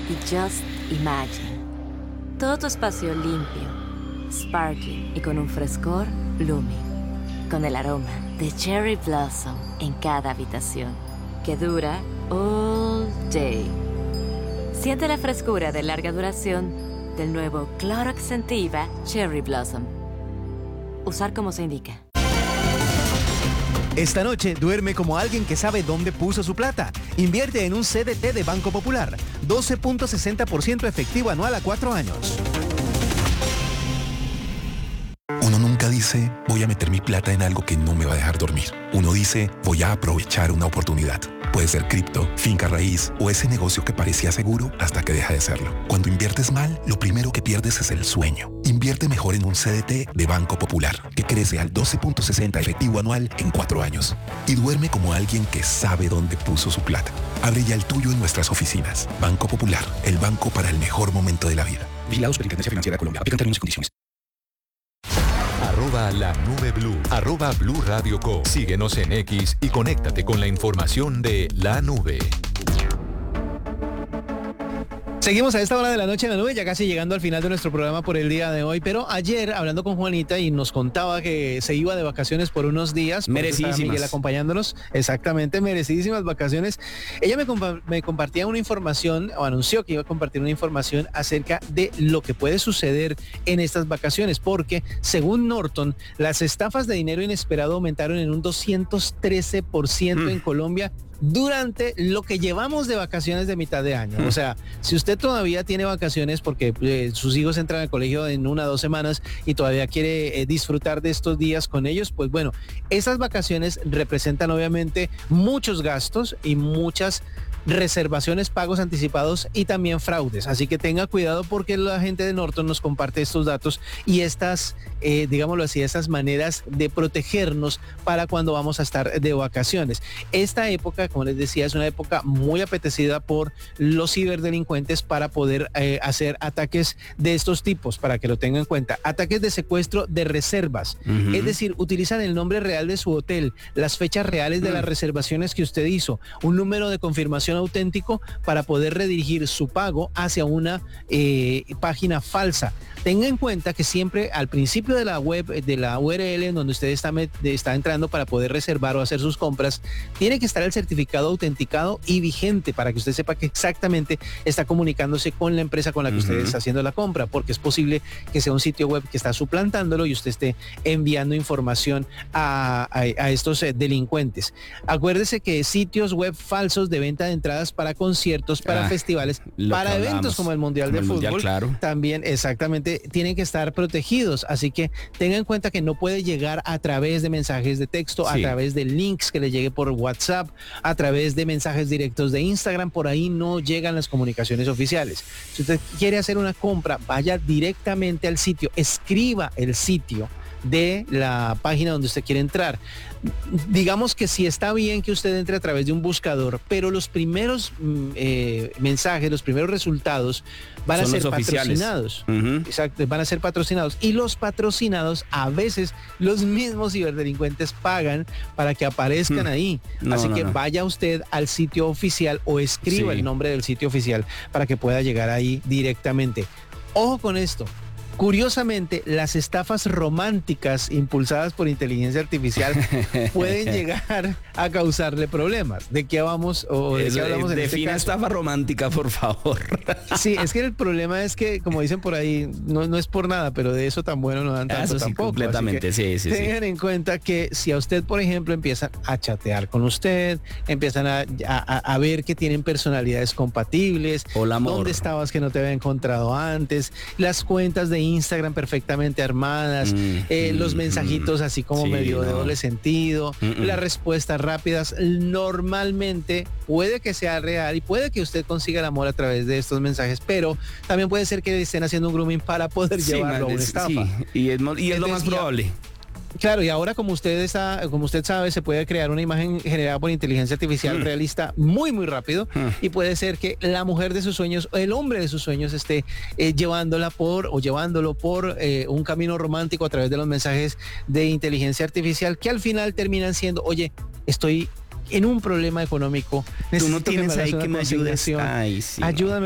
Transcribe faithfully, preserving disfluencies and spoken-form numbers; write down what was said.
y Just Imagine. Todo tu espacio limpio, sparkling y con un frescor blooming. Con el aroma de Cherry Blossom en cada habitación, que dura all day. Siente la frescura de larga duración del nuevo Clorox Scentiva Cherry Blossom. Usar como se indica. Esta noche duerme como alguien que sabe dónde puso su plata. Invierte en un C D T de Banco Popular. doce punto sesenta por ciento efectivo anual a cuatro años. Uno nunca dice, voy a meter mi plata en algo que no me va a dejar dormir. Uno dice, voy a aprovechar una oportunidad. Puede ser cripto, finca raíz o ese negocio que parecía seguro hasta que deja de serlo. Cuando inviertes mal, lo primero que pierdes es el sueño. Invierte mejor en un C D T de Banco Popular, que crece al doce punto sesenta efectivo anual en cuatro años. Y duerme como alguien que sabe dónde puso su plata. Abre ya el tuyo en nuestras oficinas. Banco Popular, el banco para el mejor momento de la vida. Vigilados por Superintendencia Financiera de Colombia. Aplican términos y condiciones. Arroba la nube blue. Arroba Blue Radio Co. Síguenos en X y conéctate con la información de la nube. Seguimos a esta hora de la noche en la nube, ya casi llegando al final de nuestro programa por el día de hoy, pero ayer hablando con Juanita y nos contaba que se iba de vacaciones por unos días. Merecidísimas. Miguel acompañándonos, exactamente, merecidísimas vacaciones. Ella me, compa- me compartía una información, o anunció que iba a compartir una información acerca de lo que puede suceder en estas vacaciones, porque según Norton, las estafas de dinero inesperado aumentaron en un doscientos trece por ciento mm. en Colombia durante lo que llevamos de vacaciones de mitad de año. O sea, si usted todavía tiene vacaciones porque eh, sus hijos entran al colegio en una o dos semanas y todavía quiere eh, disfrutar de estos días con ellos, pues bueno, esas vacaciones representan obviamente muchos gastos y muchas reservaciones, pagos anticipados y también fraudes. Así que tenga cuidado porque la gente de Norton nos comparte estos datos y estas, eh, digámoslo así, estas maneras de protegernos para cuando vamos a estar de vacaciones. Esta época, como les decía, es una época muy apetecida por los ciberdelincuentes para poder eh, hacer ataques de estos tipos, para que lo tengan en cuenta. Ataques de secuestro de reservas. Uh-huh. Es decir, utilizan el nombre real de su hotel, las fechas reales de uh-huh. las reservaciones que usted hizo, un número de confirmación auténtico para poder redirigir su pago hacia una eh, página falsa. Tenga en cuenta que siempre al principio de la web, de la U R L en donde usted está, está entrando para poder reservar o hacer sus compras, tiene que estar el certificado autenticado y vigente para que usted sepa que exactamente está comunicándose con la empresa con la que uh-huh. usted está haciendo la compra, porque es posible que sea un sitio web que está suplantándolo y usted esté enviando información a, a, a estos eh, delincuentes. Acuérdese que sitios web falsos de venta de entradas para conciertos, para ah, festivales, para eventos como el Mundial de el Fútbol, mundial, claro. también exactamente tienen que estar protegidos, así que tenga en cuenta que no puede llegar a través de mensajes de texto, sí. a través de links que le llegue por WhatsApp, a través de mensajes directos de Instagram, por ahí no llegan las comunicaciones oficiales. Si usted quiere hacer una compra, vaya directamente al sitio, escriba el sitio de la página donde usted quiere entrar. Digamos que sí está bien que usted entre a través de un buscador, pero los primeros eh, mensajes, los primeros resultados van Son a ser patrocinados. Uh-huh. Exacto, van a ser patrocinados. Y los patrocinados, a veces, los mismos ciberdelincuentes pagan para que aparezcan uh-huh. ahí. No, Así no, que no. vaya usted al sitio oficial o escriba sí. el nombre del sitio oficial para que pueda llegar ahí directamente. Ojo con esto. Curiosamente, las estafas románticas impulsadas por inteligencia artificial pueden llegar a causarle problemas. ¿De qué vamos o de Eso, qué hablamos en defina este caso? Estafa romántica, por favor. Sí, es que el problema es que, como dicen por ahí, no, no es por nada, pero de eso tan bueno no dan tanto eso sí, tampoco. completamente, sí, sí, tengan sí. en cuenta que si a usted, por ejemplo, empiezan a chatear con usted, empiezan a, a, a ver que tienen personalidades compatibles, Hola, amor. dónde estabas que no te había encontrado antes, las cuentas de Instagram perfectamente armadas, mm, eh, mm, los mensajitos así como sí, medio no. de doble sentido, mm, mm. las respuestas rápidas, normalmente puede que sea real y puede que usted consiga el amor a través de estos mensajes, pero también puede ser que estén haciendo un grooming para poder sí, llevarlo man, a una estafa. Sí, y es, y es lo más probable. Claro, y ahora como usted está, como usted sabe, se puede crear una imagen generada por inteligencia artificial mm. realista muy, muy rápido mm. y puede ser que la mujer de sus sueños o el hombre de sus sueños esté eh, llevándola por o llevándolo por eh, un camino romántico a través de los mensajes de inteligencia artificial que al final terminan siendo, oye, estoy en un problema económico. Tú no tienes ahí que me ayudes. Ay, sí, Ayúdame.